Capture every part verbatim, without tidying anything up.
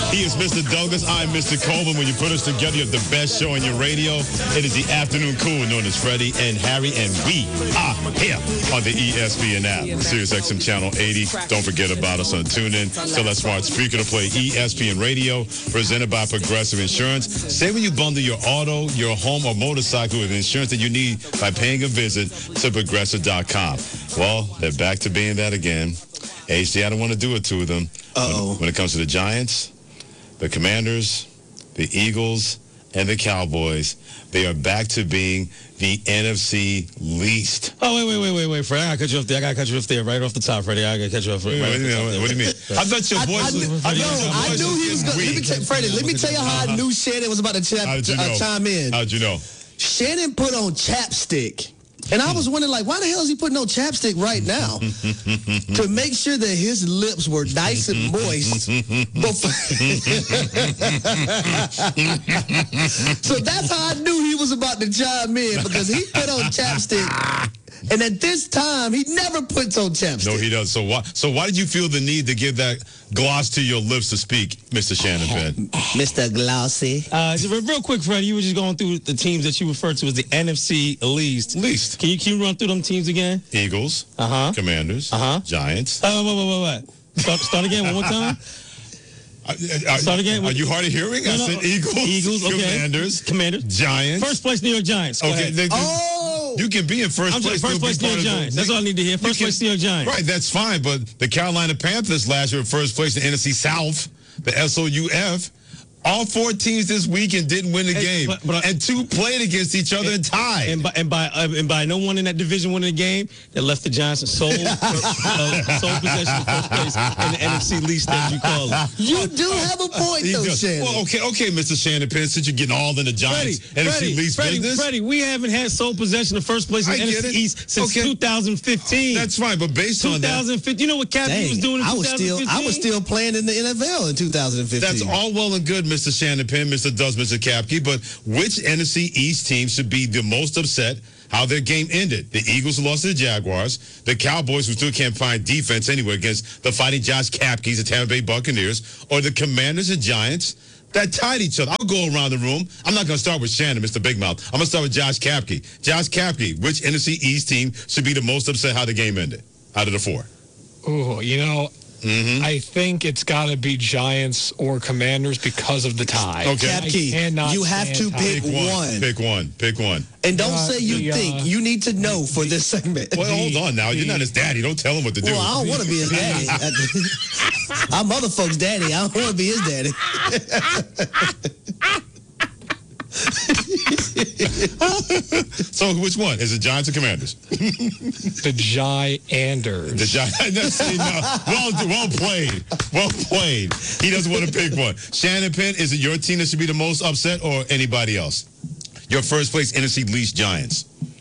He is Mister Douglas. I'm Mister Coleman. When you put us together, you have the best show on your radio. It is the afternoon cool, known as Freddie and Harry, and we are here on the E S P N app, Sirius X M Channel eighty. Don't forget about us on TuneIn. Tell that smart speaker to play E S P N Radio, presented by Progressive Insurance. Say when you bundle your auto, your home, or motorcycle with insurance that you need by paying a visit to Progressive dot com. Well, they're back to being that again. H D, I don't want to do it to them. Uh-oh. When, when it comes to the Giants, the Commanders, the Eagles, and the Cowboys, they are back to being the N F C least. Oh, wait, wait, wait, wait, wait, Fred. I gotta cut you off there. I gotta cut you off there right off the top, Freddie. I gotta cut you off right, Wait, right wait, off the top. what do you mean? I thought your I, voice I, was... I, I know, thought your I voice knew he was going to... Let me tell Freddie, let me tell you how I knew Shannon was about to ch- How'd you uh, know? chime in. How'd you know? Shannon put on chapstick. And I was wondering, like, why the hell is he putting on chapstick right now? To make sure that his lips were nice and moist. Before... So that's how I knew he was about to chime in, because he put on chapstick. And at this time, he never puts on chapstick. No, he does. So why, so why did you feel the need to give that gloss to your lips to speak, Mister Shannon Penn? Mister Glossy. Uh, so real quick, Freddie, you were just going through the teams that you referred to as the N F C least. Least. Can you, can you run through them teams again? Eagles, Uh-huh. Commanders, Uh-huh. Giants. Uh, wait, wait, wait, wait. Start, start again one more time. Uh, uh, Start again. Are you hard of hearing? No, I no, said Eagles, Eagles, okay. Commanders, Commanders. Giants. First place, New York Giants. Go Okay. ahead. they- they- Oh! You can be in first I'm place. sorry, first still be place, New part York of the- Giants. That's all I need to hear. You First can- place, New York Giants. Right, that's fine. But the Carolina Panthers last year, first place in the N F C South, the S O U F. All four teams this weekend didn't win the Hey, game, but- but I- and two played against each other and tied. And by and by uh, and by no one in that division winning the game, that left the Giants in sole uh, sole possession of first place in the N F C least, as you call it. You do have a point, He though, does. Shannon. Well, okay, okay, Mister Shannon Penn, since you're getting all in the Giants Freddie, N F C Freddie, least Freddie, business. Freddie, we haven't had sole possession of first place in I the N F C get it. East since Okay. two thousand fifteen. That's fine, but based on that, two thousand fifteen. You know what Kathy was doing in I was still, two thousand fifteen? I was still playing in the N F L in two thousand fifteen. that's all well and good, Mister Shannon Penn, Mister Does, Mister Kapke, but which N F C East team should be the most upset how their game ended? The Eagles who lost to the Jaguars, the Cowboys who still can't find defense anywhere against the Fighting Josh Kapkes, the Tampa Bay Buccaneers, or the Commanders and Giants that tied each other. I'll go around the room. I'm not going to start with Shannon, Mister Big Mouth. I'm going to start with Josh Kapke. Josh Kapke, which N F C East team should be the most upset how the game ended out of the four? Ooh, you know, Mm-hmm. I think it's got to be Giants or Commanders because of the tie. Okay. I Kapke, cannot you have stand to ties. pick one. Pick one. Pick one. And don't Uh, say you the, uh, think. You need to know for this segment. Well, hold on now. You're not his daddy. Don't tell him what to do. Well, I don't want to be his daddy. I'm other folks' daddy. I don't want to be his daddy. So which one? Is it Giants or Commanders? The Gianters. The Giants. See, no. Well, well played. Well played. He doesn't want to pick one. Shannon Penn, is it your team that should be the most upset or anybody else? Your first place N F C least Giants.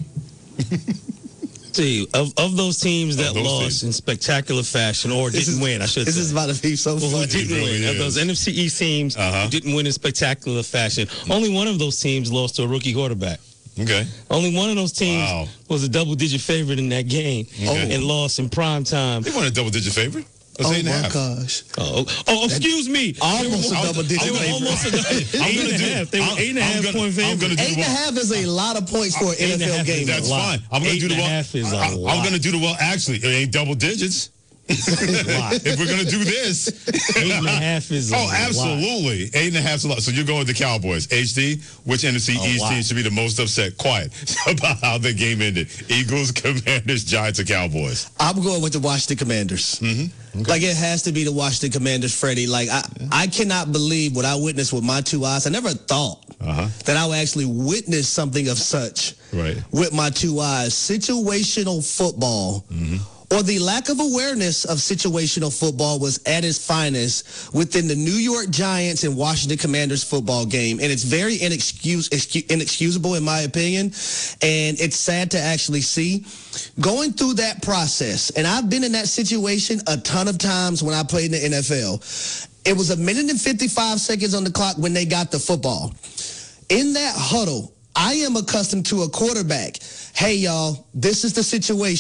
See, of, of those teams that those lost teams. in spectacular fashion or This didn't is- win, I should This say. is about to be so Well, who funny. didn't really win? Of is. those N F C East teams Uh-huh. who didn't win in spectacular fashion. Only one of those teams lost to a rookie quarterback. Okay. Only one of those teams Wow. was a double-digit favorite in that game Okay. and lost in prime time. They won a double-digit favorite. It was Oh, eight and a my half. gosh. Oh, oh, excuse me. Almost a They were- double-digit They were favorite. almost a I'm eight gonna and a do- half. They were I'm- eight and a I'm half gonna- point I'm favorite. gonna do Eight and a well. half is a lot of points for an Eight and a N F L half is game. a That's lot. fine. I'm going Eight to do and the a well. half is a I, lot. I'm going to do the well. Actually, it ain't double digits. If we're going to do this. Eight and a half is a Oh, lot. absolutely. Eight and a half is a lot. So you're going with the Cowboys. H D, which N F C A East lot. team should be the most upset? Quiet about how the game ended. Eagles, Commanders, Giants, or Cowboys? I'm going with the Washington Commanders. Mm-hmm. Like, it has to be the Washington Commanders, Freddie. Like, I, I cannot believe what I witnessed with my two eyes. I never thought Uh-huh. that I would actually witness something of such Right. with my two eyes. Situational football. Or the lack of awareness of situational football was at its finest within the New York Giants and Washington Commanders football game. And it's very inexcuse, excu- inexcusable, in my opinion. And it's sad to actually see. Going through that process, and I've been in that situation a ton of times when I played in the N F L. It was a minute and fifty-five seconds on the clock when they got the football. In that huddle, I am accustomed to a quarterback. Hey, y'all, this is the situation.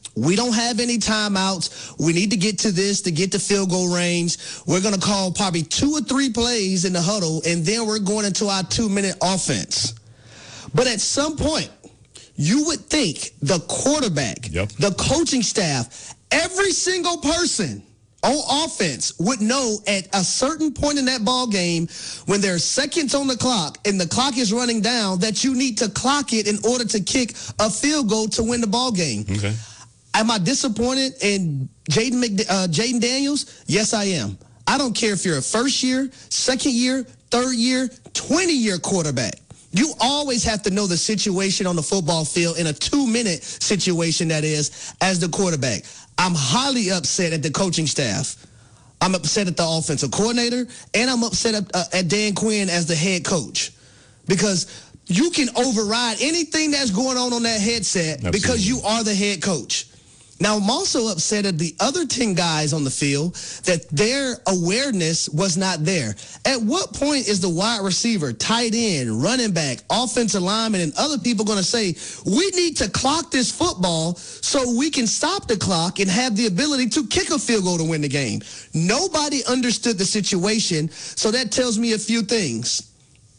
we don't have any timeouts. We need to get to this to get to field goal range. We're going to call probably two or three plays in the huddle, and then we're going into our two-minute offense. But at some point, you would think the quarterback, Yep. the coaching staff, every single person on offense would know at a certain point in that ball game when there's seconds on the clock and the clock is running down that you need to clock it in order to kick a field goal to win the ball game. Okay. Am I disappointed in Jaden McD- uh, Jaden Daniels? Yes, I am. I don't care if you're a first year, second year, third year, twenty-year quarterback. You always have to know the situation on the football field in a two-minute situation, that is, as the quarterback. I'm highly upset at the coaching staff. I'm upset at the offensive coordinator, and I'm upset at, uh, at Dan Quinn as the head coach. Because you can override anything that's going on on that headset Absolutely. because you are the head coach. Now, I'm also upset at the other ten guys on the field that their awareness was not there. At what point is the wide receiver, tight end, running back, offensive lineman, and other people going to say, we need to clock this football so we can stop the clock and have the ability to kick a field goal to win the game? Nobody understood the situation, so that tells me a few things.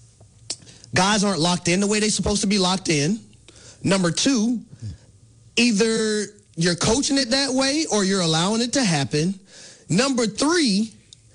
Guys aren't locked in the way they're supposed to be locked in. Number two, either you're coaching it that way or you're allowing it to happen. Number three,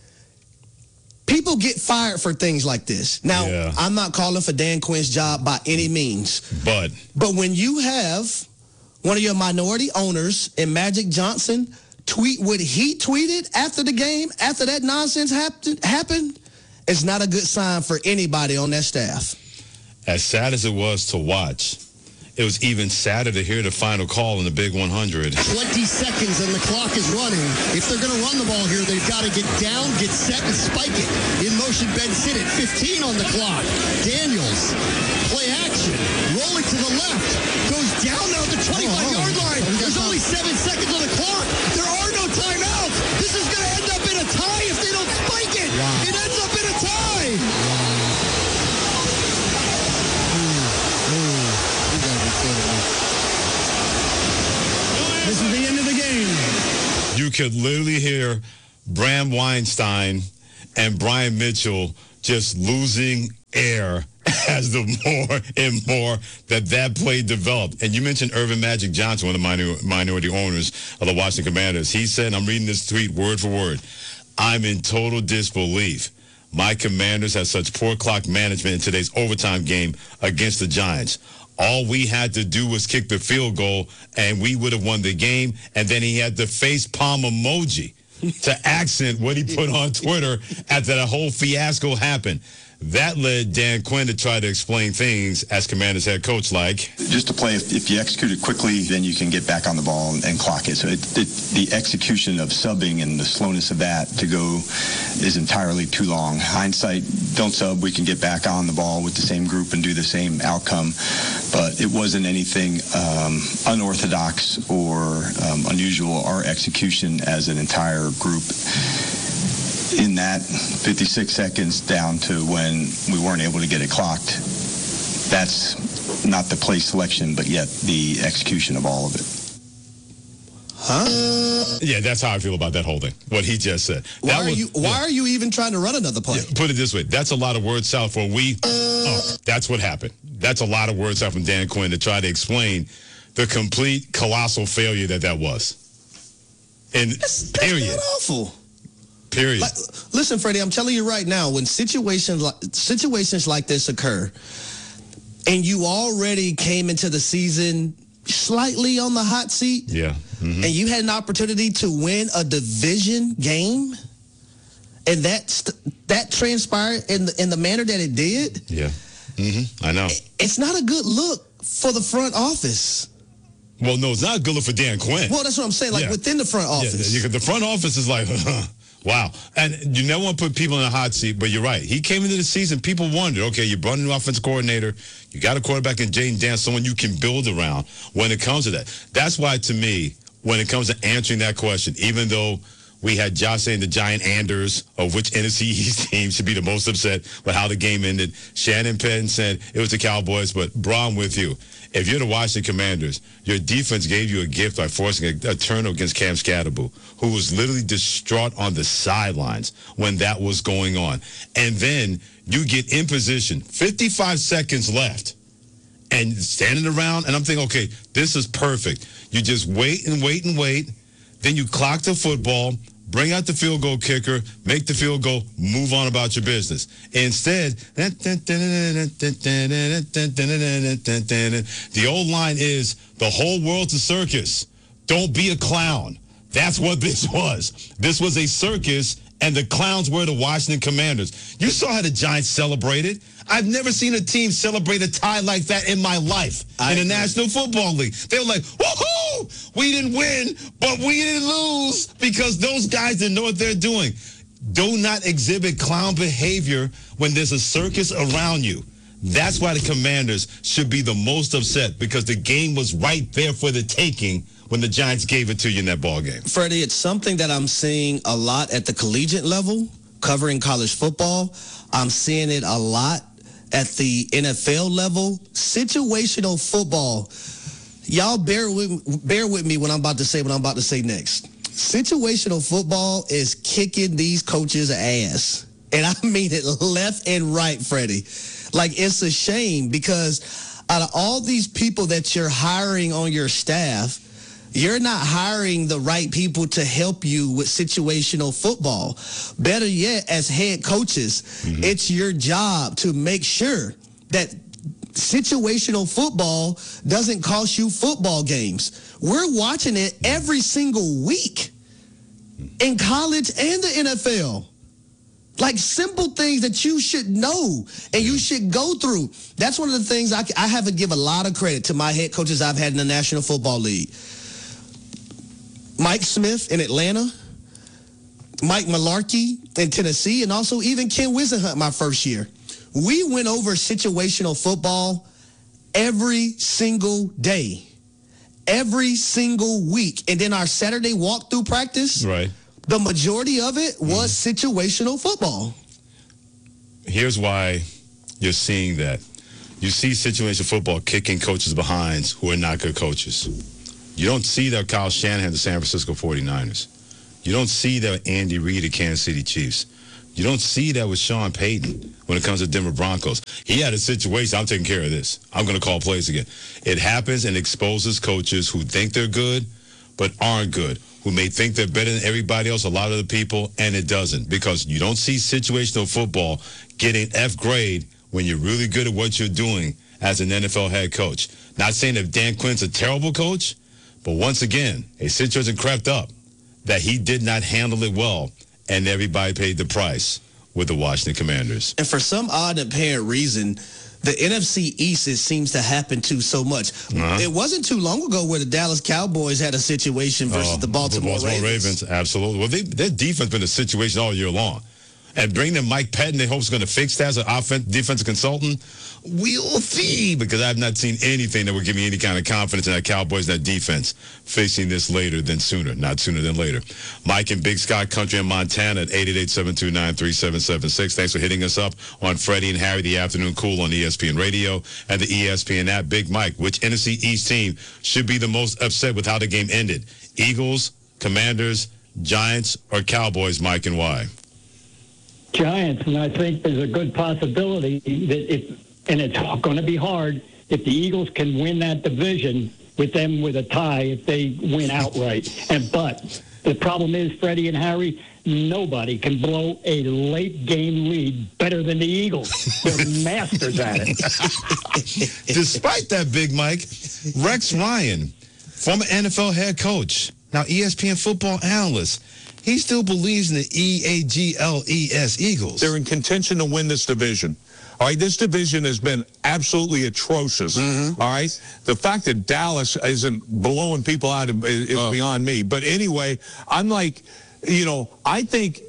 people get fired for things like this. Now, Yeah. I'm not calling for Dan Quinn's job by any means. But But when you have one of your minority owners in Magic Johnson tweet what he tweeted after the game, after that nonsense happened, happened, it's not a good sign for anybody on that staff. as sad as it was to watch, it was even sadder to hear the final call in the Big one hundred. twenty seconds and the clock is running. If they're going to run the ball here, they've got to get down, get set, and spike it. In motion, Ben Sinnott, fifteen on the clock. Daniels, play action, rolling to the left, goes down now at the twenty-five-yard line. There's only seven seconds on the clock. There are no timeouts. This is going to end up in a tie if they don't spike it. It ends up in a tie. This is the end of the game. You could literally hear Bram Weinstein and Brian Mitchell just losing air as the more and more that that play developed. And you mentioned Irvin Magic Johnson, one of the minor, minority owners of the Washington Commanders. He said, I'm reading this tweet word for word, I'm in total disbelief. My Commanders had such poor clock management in today's overtime game against the Giants. All we had to do was kick the field goal, and we would have won the game. And then he had the face palm emoji to accent what he put on Twitter after the whole fiasco happened. That led Dan Quinn to try to explain things as Commanders head coach like, just to play, if, if you execute it quickly, then you can get back on the ball and, and clock it. So it, it, the execution of subbing and the slowness of that to go is entirely too long. Hindsight, don't sub. We can get back on the ball with the same group and do the same outcome. But it wasn't anything um, unorthodox or um, unusual. Our execution as an entire group in that fifty-six seconds down to when we weren't able to get it clocked, that's not the play selection, but yet the execution of all of it. Huh? yeah, that's how I feel about that whole thing, what he just said. Why That are was- you why yeah. are you even trying to run another play? Put it this way, that's a lot of word salad for we. Oh, that's what happened. That's a lot of word salad from Dan Quinn to try to explain the complete colossal failure that that was. And That's, period. that's not awful. Period. Like, listen, Freddie, I'm telling you right now, when situations like situations like this occur, and you already came into the season slightly on the hot seat, yeah. Mhm. and you had an opportunity to win a division game, and that st- that transpired in the in the manner that it did, Yeah. hmm I know. it's not a good look for the front office. Well, no, it's not good look for Dan Quinn. Well, that's what I'm saying. Like Yeah. within the front Yeah, office. you could- the front office is like, wow. And you never want to put people in a hot seat, but you're right. He came into the season, people wondered, okay, you brought a new offensive coordinator, you got a quarterback in Jaden Daniels, someone you can build around when it comes to that. That's why, to me, when it comes to answering that question, even though We had Josh saying the Giant Anders, of which N F C East team should be the most upset with how the game ended. Shannon Penn said it was the Cowboys, but bro, I'm with you. If you're the Washington Commanders, your defense gave you a gift by forcing a, a turnover against Cam Scatterbo, who was literally distraught on the sidelines when that was going on. And then you get in position, fifty-five seconds left, and standing around, and I'm thinking, okay, this is perfect. You just wait and wait and wait. Then you clock the football, bring out the field goal kicker, make the field goal, move on about your business. Instead, the old line is, the whole world's a circus. Don't be a clown. That's what this was. This was a circus, and the clowns were the Washington Commanders. You saw how the Giants celebrated. I've never seen a team celebrate a tie like that in my life I in the agree. National Football League. They were like, woohoo! We didn't win, but we didn't lose because those guys didn't know what they're doing. Do not exhibit clown behavior when there's a circus around you. That's why the Commanders should be the most upset, because the game was right there for the taking when the Giants gave it to you in that ball game. Freddie, it's something that I'm seeing a lot at the collegiate level, covering college football. I'm seeing it a lot at the N F L level. Situational football. Y'all bear with, bear with me when I'm about to say what I'm about to say next. Situational football is kicking these coaches' ass. And I mean it left and right, Freddie. Like, it's a shame, because out of all these people that you're hiring on your staff, you're not hiring the right people to help you with situational football. Better yet, as head coaches, mm-hmm. it's your job to make sure that situational football doesn't cost you football games. We're watching it every single week in college and the N F L. Like, simple things that you should know and you should go through. That's one of the things I, I have to give a lot of credit to my head coaches I've had in the National Football League. Mike Smith in Atlanta, Mike Mularkey in Tennessee, and also even Ken Wisenhunt my first year. We went over situational football every single day, every single week. And then our Saturday walkthrough practice, right, the majority of it was mm. situational football. Here's why you're seeing that. You see situational football kicking coaches behinds who are not good coaches. You don't see that Kyle Shanahan, the San Francisco forty-niners. You don't see that with Andy Reid, the Kansas City Chiefs. You don't see that with Sean Payton when it comes to Denver Broncos. He had a situation, I'm taking care of this. I'm going to call plays again. It happens and exposes coaches who think they're good but aren't good, who may think they're better than everybody else, a lot of the people, and it doesn't, because you don't see situational football getting F grade when you're really good at what you're doing as an N F L head coach. Not saying that Dan Quinn's a terrible coach, but once again, a situation crept up that he did not handle it well, and everybody paid the price with the Washington Commanders. And for some odd and apparent reason, the N F C East, it seems to happen to so much. Uh-huh. It wasn't too long ago where the Dallas Cowboys had a situation versus oh, the Baltimore, the Baltimore Ravens. Ravens. Absolutely. Well, they, their defense been a situation all year long. And bringing in Mike Pettin, they hope is going to fix that as an offense, defensive consultant. We'll see, because I've not seen anything that would give me any kind of confidence in that Cowboys, that defense, facing this later than sooner, not sooner than later. Mike in Big Sky Country in Montana at eight eight eight, seven two nine, three seven seven six. Thanks for hitting us up on Freddie and Harry, the Afternoon Cool on E S P N Radio and the E S P N app. Big Mike, which N F C East team should be the most upset with how the game ended? Eagles, Commanders, Giants, or Cowboys, Mike, and why? Giants, and I think there's a good possibility that if, and it's going to be hard, if the Eagles can win that division with them with a tie, if they win outright. And but the problem is, Freddie and Harry, nobody can blow a late game lead better than the Eagles. They're masters at it. Despite that, Big Mike, Rex Ryan, former N F L head coach, now E S P N football analyst, he still believes in the E A G L E S Eagles. They're in contention to win this division. All right, this division has been absolutely atrocious. Mm-hmm. All right, the fact that Dallas isn't blowing people out is, is oh. beyond me. But anyway, I'm like, you know, I think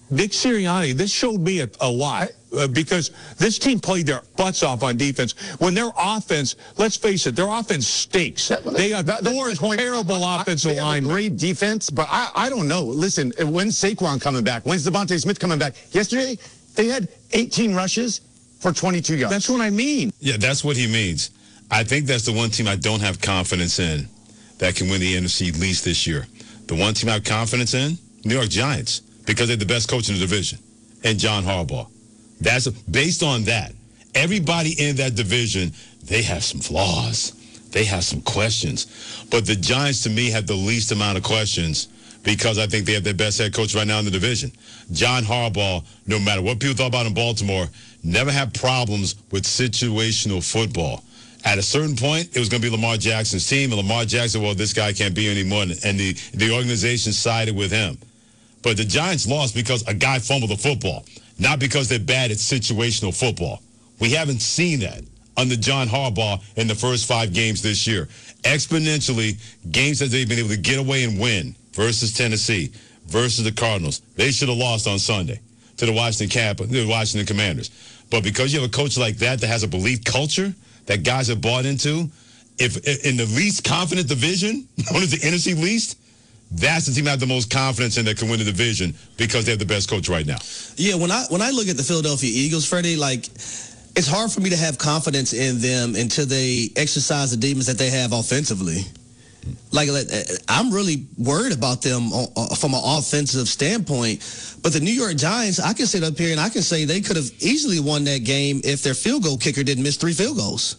Nick Sirianni, this showed me a, a lot uh, because this team played their butts off on defense. When their offense, let's face it, their offense stinks. That- They have that- that's four the point. terrible I- offensive they have a linemen. great defense, but I, I don't know. Listen, when's Saquon coming back? When's Devontae Smith coming back? Yesterday, they had eighteen rushes for twenty-two yards. That's what I mean. Yeah, that's what he means. I think that's the one team I don't have confidence in that can win the N F C least this year. The one team I have confidence in, New York Giants, because they're the best coach in the division, and John Harbaugh. That's based on that. Everybody in that division, they have some flaws. They have some questions. But the Giants, to me, have the least amount of questions because I think they have their best head coach right now in the division. John Harbaugh, no matter what people thought about in Baltimore, never had problems with situational football. At a certain point, it was going to be Lamar Jackson's team, and Lamar Jackson, well, this guy can't be anymore, and the, the organization sided with him. But the Giants lost because a guy fumbled the football, not because they're bad at situational football. We haven't seen that under John Harbaugh in the first five games this year. Exponentially, games that they've been able to get away and win versus Tennessee, versus the Cardinals. They should have lost on Sunday to the Washington Cap, the Washington Commanders. But because you have a coach like that that has a belief culture that guys have bought into, if in the least confident division, known as the N F C least, that's the team I have the most confidence in that can win the division because they have the best coach right now. Yeah, when I when I look at the Philadelphia Eagles, Freddie, like it's hard for me to have confidence in them until they exercise the demons that they have offensively. Like, like I'm really worried about them on, from an offensive standpoint. But the New York Giants, I can sit up here and I can say they could have easily won that game if their field goal kicker didn't miss three field goals.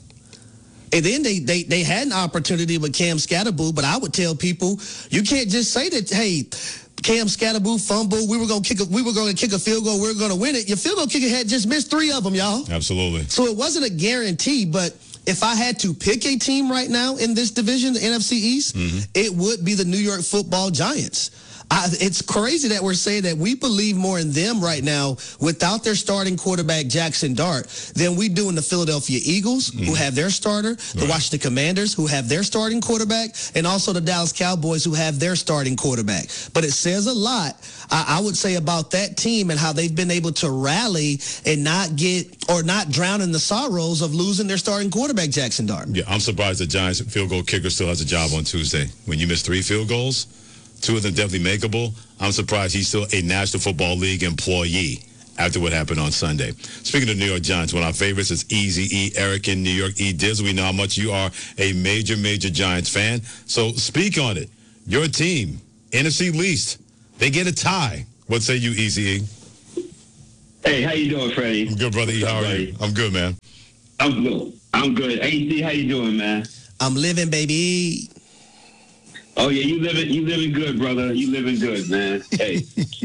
And then they, they, they had an opportunity with Cam Scatterboo, but I would tell people, you can't just say that, hey, Cam Scatterboo fumble, we were going to kick a, we were going to kick a field goal, we were going to win it. Your field goal kicker had just missed three of them, y'all. Absolutely. So it wasn't a guarantee, but if I had to pick a team right now in this division, the N F C East, mm-hmm. it would be the New York Football Giants. I, it's crazy that we're saying that we believe more in them right now without their starting quarterback, Jackson Dart, than we do in the Philadelphia Eagles, mm. who have their starter, the right. Washington Commanders, who have their starting quarterback, and also the Dallas Cowboys, who have their starting quarterback. But it says a lot, I, I would say, about that team and how they've been able to rally and not get or not drown in the sorrows of losing their starting quarterback, Jackson Dart. Yeah, I'm surprised the Giants field goal kicker still has a job on Tuesday. When you miss three field goals, two of them definitely makeable. I'm surprised he's still a National Football League employee after what happened on Sunday. Speaking of New York Giants, one of our favorites is Easy-E, Eric in New York. E. Diz, we know how much you are a major, major Giants fan. So speak on it. Your team, N F C least, they get a tie. What say you, Easy-E? Hey, how you doing, Freddie? I'm good, brother E. How are you? I'm good, man. I'm good. I'm good. Hey, D, how you doing, man? I'm living, baby. Oh yeah, you living you living good, brother. You living good, man. Hey.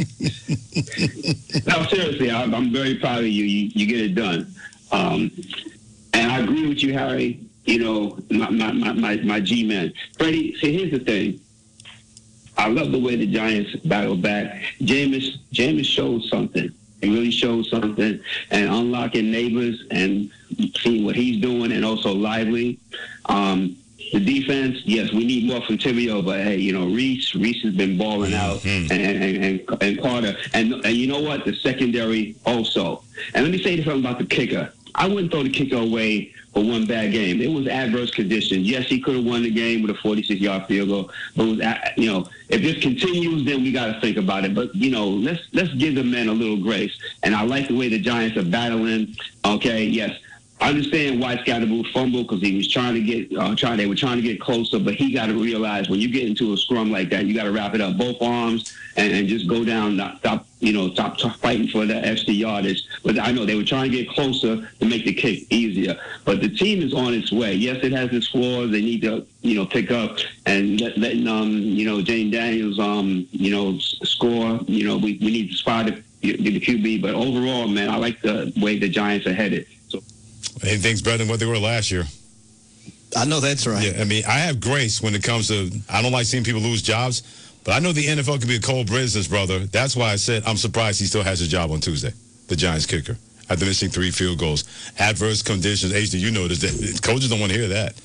No, seriously, I'm, I'm very proud of you. You you get it done. Um, and I agree with you, Harry. You know, my my my, my, my G-man. Freddie, see, here's the thing. I love the way the Giants battled back. Jameis, Jameis showed something. He really showed something. And unlocking Neighbors and seeing what he's doing, and also Lively. Um, The defense, yes, we need more from Tibio, but hey, you know, Reese, Reese has been balling out, mm-hmm. and, and, and and Carter, and and you know what, the secondary also. And let me say something about the kicker. I wouldn't throw the kicker away for one bad game. It was adverse conditions. Yes, he could have won the game with a forty-six yard field goal, but it was, you know, if this continues, then we got to think about it. But you know, let's let's give the men a little grace. And I like the way the Giants are battling. Okay, yes. I understand why Scatterboo fumbled because he was trying to get, uh, trying. They were trying to get closer, but he got to realize when you get into a scrum like that, you got to wrap it up both arms and, and just go down, not stop, you know, stop, stop fighting for the extra yardage. But I know they were trying to get closer to make the kick easier. But the team is on its way. Yes, it has its flaws. They need to, you know, pick up and let, letting, um, you know, Jane Daniels, um, you know, score. You know, we, we need to spot the, the Q B. But overall, man, I like the way the Giants are headed. So. Anything's better than what they were last year. I know that's right. Yeah, I mean, I have grace when it comes to, I don't like seeing people lose jobs, but I know the N F L can be a cold business, brother. That's why I said I'm surprised he still has a job on Tuesday, the Giants kicker, after missing three field goals. Adverse conditions, H D, you noticed that coaches don't want to hear that.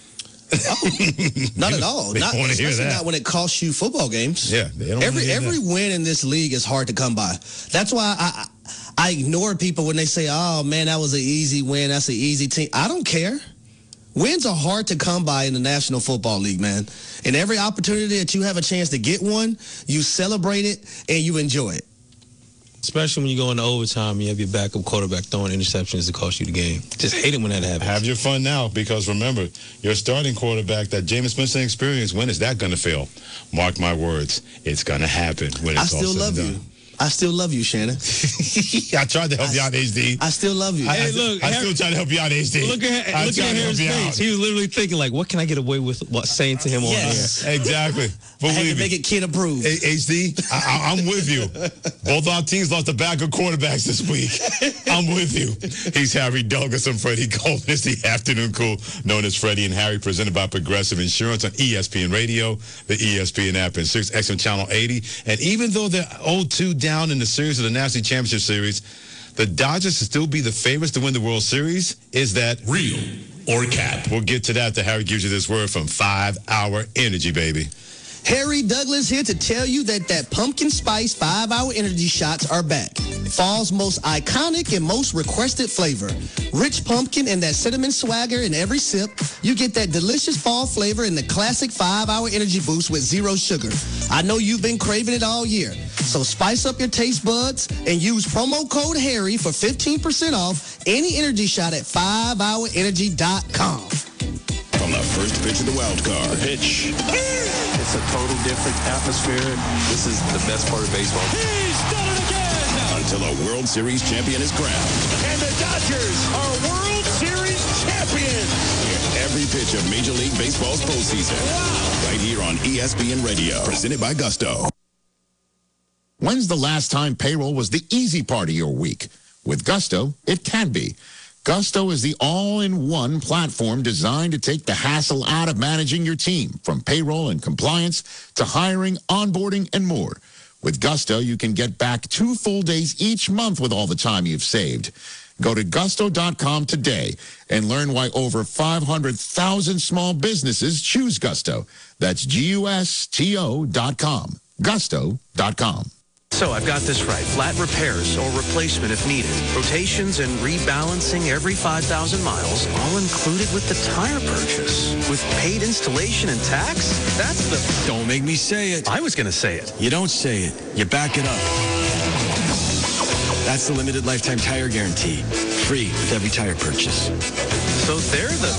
Not at all. They Not, don't wanna hear especially that. not when it costs you football games. Yeah, they don't every wanna hear every that. win in this league is hard to come by. That's why I I ignore people when they say, "Oh man, that was an easy win. That's an easy team." I don't care. Wins are hard to come by in the National Football League, man. And every opportunity that you have a chance to get one, you celebrate it and you enjoy it. Especially when you go into overtime and you have your backup quarterback throwing interceptions to cost you the game. Just hate it when that happens. Have your fun now, because remember, your starting quarterback, that Jameis Winston experience, when is that going to fail? Mark my words, it's going to happen when I it's all still said love and you. done. I still love you, Shannon. I tried to help you out, H D. I still love you. I, Hey, I, look, I Harry- still try to help you out, H D. Look at, I look tried at to Harry's help you face. out. He was literally thinking, like, what can I get away with what saying to him on Yes, air? exactly. I had to Believe make me. it kid approved. Hey, H D, I, I, I'm with you. Both our teams lost the backup quarterbacks this week. I'm with you. He's Harry Douglas and Freddie Coleman. It's the Afternoon Cool, known as Freddie and Harry, presented by Progressive Insurance on E S P N Radio, the E S P N app, and Sirius X M Channel eighty. And even though they're oh two down in the series of the National Championship Series, the Dodgers will still be the favorites to win the World Series. Is that real or cap? We'll get to that. The Harry gives you this word from five hour Energy, baby. Harry Douglas here to tell you that that pumpkin spice five-hour energy shots are back. Fall's most iconic and most requested flavor. Rich pumpkin and that cinnamon swagger in every sip. You get that delicious fall flavor in the classic five-hour energy boost with zero sugar. I know you've been craving it all year. So spice up your taste buds and use promo code Harry for fifteen percent off any energy shot at five hour energy dot com. From the first pitch of the wild card. Pitch. It's a total different atmosphere. This is the best part of baseball. He's done it again! Until a World Series champion is crowned. And the Dodgers are World Series champions. Hear every pitch of Major League Baseball's postseason. Wow. Right here on E S P N Radio. Presented by Gusto. When's the last time payroll was the easy part of your week? With Gusto, it can be. Gusto is the all-in-one platform designed to take the hassle out of managing your team, from payroll and compliance to hiring, onboarding, and more. With Gusto, you can get back two full days each month with all the time you've saved. Go to gusto dot com today and learn why over five hundred thousand small businesses choose Gusto. That's G U S T O dot com. gusto dot com. So I've got this right. Flat repairs or replacement if needed. Rotations and rebalancing every five thousand miles, all included with the tire purchase. With paid installation and tax? That's the... Don't make me say it. I was going to say it. You don't say it. You back it up. That's the limited lifetime tire guarantee. Free with every tire purchase. So they're the...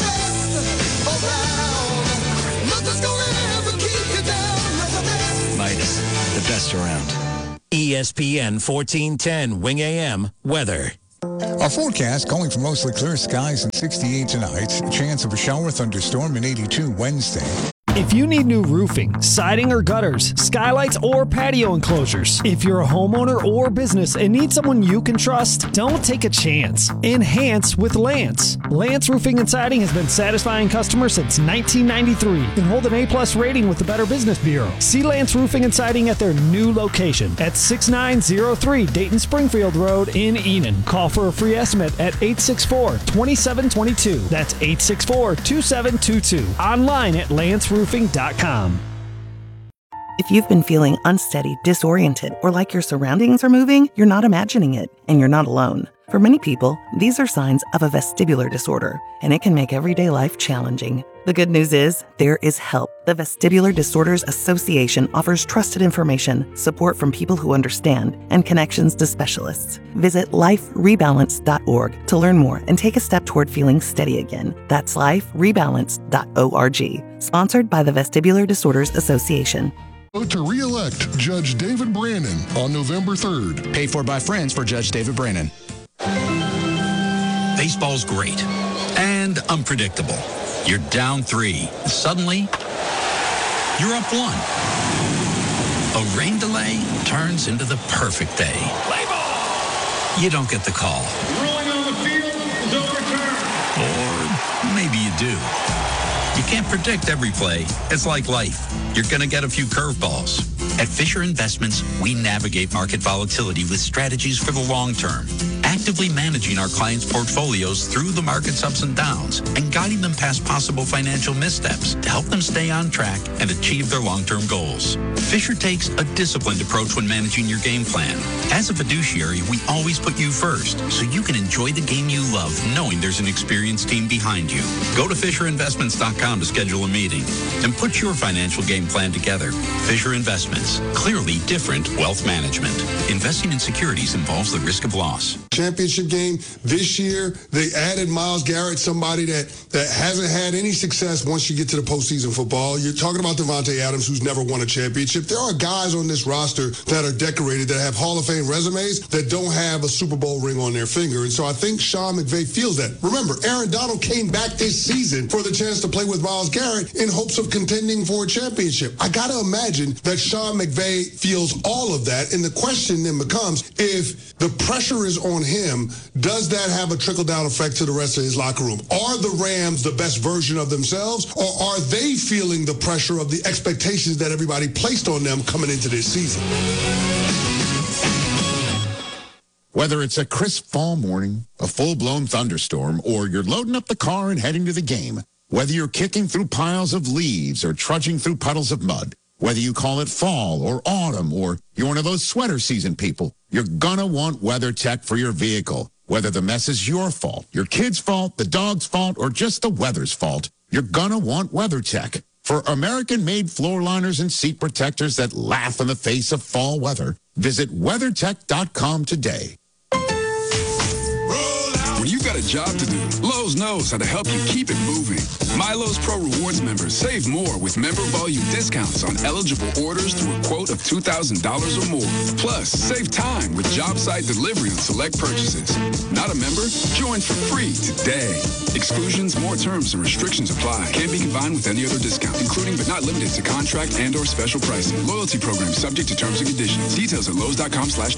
Midas, the best around. E S P N fourteen ten Wing A M weather. Our forecast calling for mostly clear skies and sixty-eight tonight. A chance of a shower thunderstorm in eighty-two Wednesday. If you need new roofing, siding or gutters, skylights or patio enclosures, if you're a homeowner or business and need someone you can trust, don't take a chance. Enhance with Lance. Lance Roofing and Siding has been satisfying customers since nineteen ninety-three and hold an A-plus rating with the Better Business Bureau. See Lance Roofing and Siding at their new location at sixty-nine oh three Dayton Springfield Road in Enon. Call for a free estimate at eight six four, two seven two two. That's eight six four, two seven two two. Online at lance roofing dot com. If you've been feeling unsteady, disoriented, or like your surroundings are moving, you're not imagining it, and you're not alone. For many people, these are signs of a vestibular disorder, and it can make everyday life challenging. The good news is, there is help. The Vestibular Disorders Association offers trusted information, support from people who understand, and connections to specialists. Visit life rebalance dot org to learn more and take a step toward feeling steady again. That's life rebalance dot org. Sponsored by the Vestibular Disorders Association. Vote to re-elect Judge David Brannon on November third. Paid for by friends for Judge David Brannon. Baseball's great and unpredictable. You're down three. Suddenly, you're up one. A rain delay turns into the perfect day. Play ball! You don't get the call. Rolling on the field is overturned. Or maybe you do. You can't predict every play. It's like life. You're going to get a few curveballs. At Fisher Investments, we navigate market volatility with strategies for the long term. actively managing our clients' portfolios through the market's ups and downs and guiding them past possible financial missteps to help them stay on track and achieve their long-term goals. Fisher takes a disciplined approach when managing your game plan. As a fiduciary, we always put you first, so you can enjoy the game you love knowing there's an experienced team behind you. Go to Fisher Investments dot com to schedule a meeting and put your financial game plan together. Fisher Investments, clearly different wealth management. Investing in securities involves the risk of loss. Championship game this year, they added Myles Garrett, somebody that, that hasn't had any success once you get to the postseason football. You're talking about Devontae Adams, who's never won a championship. There are guys on this roster that are decorated, that have Hall of Fame resumes, that don't have a Super Bowl ring on their finger. And so I think Sean McVay feels that. Remember, Aaron Donald came back this season for the chance to play with Myles Garrett in hopes of contending for a championship. I got to imagine that Sean McVay feels all of that. And the question then becomes, if the pressure is on him, does that have a trickle-down effect to the rest of his locker room? Are the Rams the best version of themselves, or are they feeling the pressure of the expectations that everybody placed on them coming into this season? Whether it's a crisp fall morning, a full-blown thunderstorm, or you're loading up the car and heading to the game, whether you're kicking through piles of leaves or trudging through puddles of mud, whether you call it fall or autumn, or you're one of those sweater season people, you're gonna want WeatherTech for your vehicle. Whether the mess is your fault, your kid's fault, the dog's fault, or just the weather's fault, you're gonna want WeatherTech. For American-made floor liners and seat protectors that laugh in the face of fall weather, visit WeatherTech dot com today. When you've got a job to do, Lowe's knows how to help you keep it moving. My Lowe's Pro Rewards members save more with member volume discounts on eligible orders through a quote of two thousand dollars or more. Plus, save time with job site delivery on select purchases. Not a member? Join for free today. Exclusions, more terms, and restrictions apply. Can't be combined with any other discount, including but not limited to contract and or special pricing. Loyalty program subject to terms and conditions. Details at Lowe's dot com slash